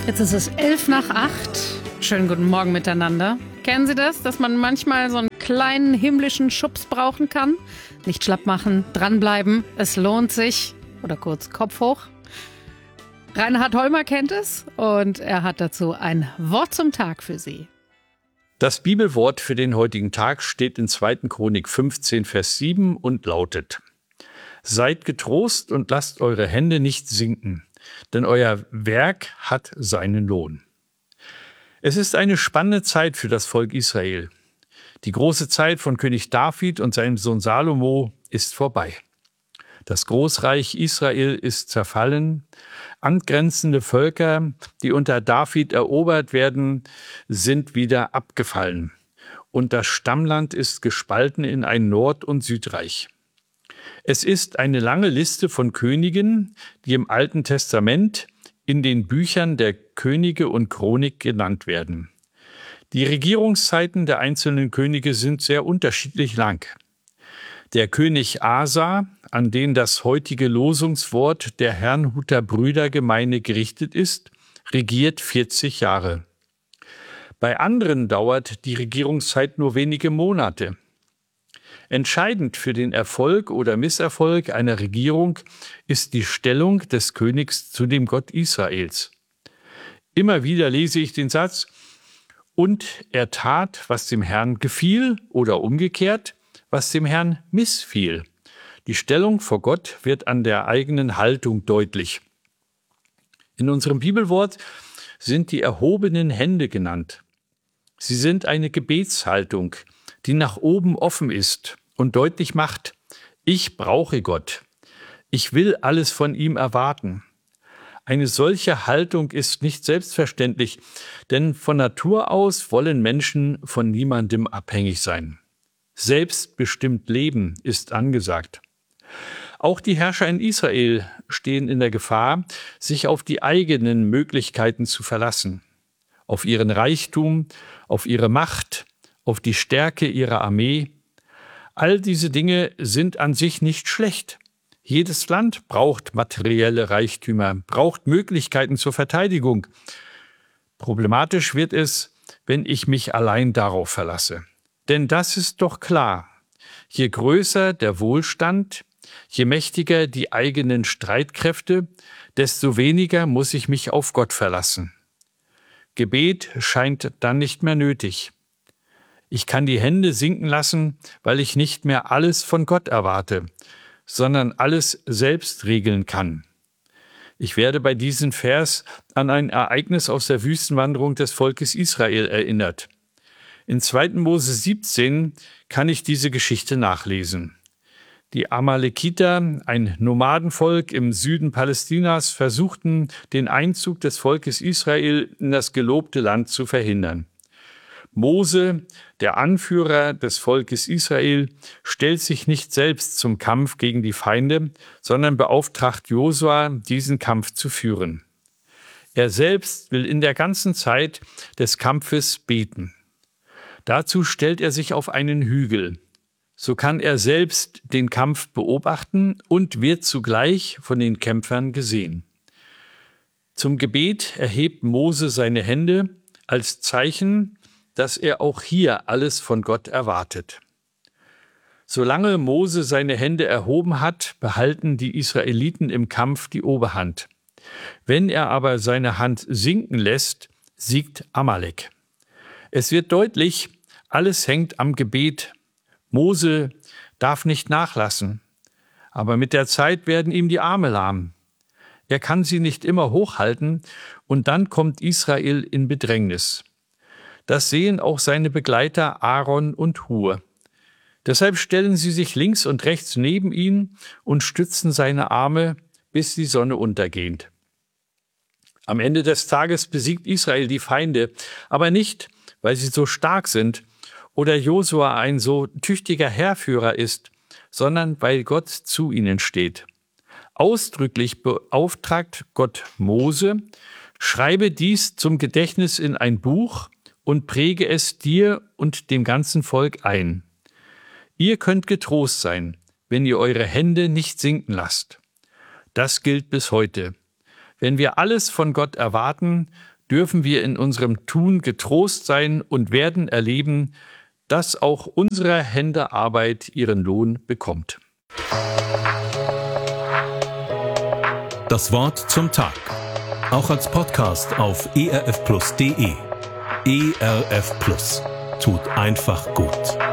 Jetzt ist es 7:55. Schönen guten Morgen miteinander. Kennen Sie das, dass man manchmal so einen kleinen himmlischen Schubs brauchen kann? Nicht schlapp machen, dranbleiben, es lohnt sich. Oder kurz Kopf hoch. Reinhard Holmer kennt es und er hat dazu ein Wort zum Tag für Sie. Das Bibelwort für den heutigen Tag steht in 2. Chronik 15, Vers 7 und lautet: Seid getrost und lasst eure Hände nicht sinken, denn euer Werk hat seinen Lohn. Es ist eine spannende Zeit für das Volk Israel. Die große Zeit von König David und seinem Sohn Salomo ist vorbei. Das Großreich Israel ist zerfallen. Angrenzende Völker, die unter David erobert werden, sind wieder abgefallen. Und das Stammland ist gespalten in ein Nord- und Südreich. Es ist eine lange Liste von Königen, die im Alten Testament in den Büchern der Könige und Chronik genannt werden. Die Regierungszeiten der einzelnen Könige sind sehr unterschiedlich lang. Der König Asa, an den das heutige Losungswort der Herrnhuter Brüdergemeine gerichtet ist, regiert 40 Jahre. Bei anderen dauert die Regierungszeit nur wenige Monate. Entscheidend für den Erfolg oder Misserfolg einer Regierung ist die Stellung des Königs zu dem Gott Israels. Immer wieder lese ich den Satz: Und er tat, was dem Herrn gefiel, oder umgekehrt, was dem Herrn missfiel. Die Stellung vor Gott wird an der eigenen Haltung deutlich. In unserem Bibelwort sind die erhobenen Hände genannt. Sie sind eine Gebetshaltung, die nach oben offen ist und deutlich macht: Ich brauche Gott. Ich will alles von ihm erwarten. Eine solche Haltung ist nicht selbstverständlich, denn von Natur aus wollen Menschen von niemandem abhängig sein. Selbstbestimmt leben ist angesagt. Auch die Herrscher in Israel stehen in der Gefahr, sich auf die eigenen Möglichkeiten zu verlassen. Auf ihren Reichtum, auf ihre Macht, auf die Stärke ihrer Armee. All diese Dinge sind an sich nicht schlecht. Jedes Land braucht materielle Reichtümer, braucht Möglichkeiten zur Verteidigung. Problematisch wird es, wenn ich mich allein darauf verlasse. Denn das ist doch klar: Je größer der Wohlstand, je mächtiger die eigenen Streitkräfte, desto weniger muss ich mich auf Gott verlassen. Gebet scheint dann nicht mehr nötig. Ich kann die Hände sinken lassen, weil ich nicht mehr alles von Gott erwarte, sondern alles selbst regeln kann. Ich werde bei diesem Vers an ein Ereignis aus der Wüstenwanderung des Volkes Israel erinnert. In 2. Mose 17 kann ich diese Geschichte nachlesen. Die Amalekiter, ein Nomadenvolk im Süden Palästinas, versuchten, den Einzug des Volkes Israel in das gelobte Land zu verhindern. Mose, der Anführer des Volkes Israel, stellt sich nicht selbst zum Kampf gegen die Feinde, sondern beauftragt Josua, diesen Kampf zu führen. Er selbst will in der ganzen Zeit des Kampfes beten. Dazu stellt er sich auf einen Hügel. So kann er selbst den Kampf beobachten und wird zugleich von den Kämpfern gesehen. Zum Gebet erhebt Mose seine Hände als Zeichen, dass er auch hier alles von Gott erwartet. Solange Mose seine Hände erhoben hat, behalten die Israeliten im Kampf die Oberhand. Wenn er aber seine Hand sinken lässt, siegt Amalek. Es wird deutlich, alles hängt am Gebet. Mose darf nicht nachlassen, aber mit der Zeit werden ihm die Arme lahm. Er kann sie nicht immer hochhalten und dann kommt Israel in Bedrängnis. Das sehen auch seine Begleiter Aaron und Hur. Deshalb stellen sie sich links und rechts neben ihn und stützen seine Arme, bis die Sonne untergeht. Am Ende des Tages besiegt Israel die Feinde, aber nicht, weil sie so stark sind oder Josua ein so tüchtiger Heerführer ist, sondern weil Gott zu ihnen steht. Ausdrücklich beauftragt Gott Mose: Schreibe dies zum Gedächtnis in ein Buch und präge es dir und dem ganzen Volk ein. Ihr könnt getrost sein, wenn ihr eure Hände nicht sinken lasst. Das gilt bis heute. Wenn wir alles von Gott erwarten, dürfen wir in unserem Tun getrost sein und werden erleben, dass auch unsere Hände Arbeit ihren Lohn bekommt. Das Wort zum Tag. Auch als Podcast auf erfplus.de. ERF Plus. Tut einfach gut.